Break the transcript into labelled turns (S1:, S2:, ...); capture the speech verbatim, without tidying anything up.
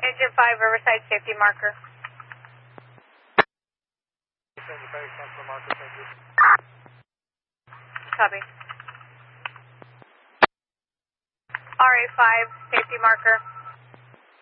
S1: Engine five, Riverside safety marker. Copy. R A five, safety marker.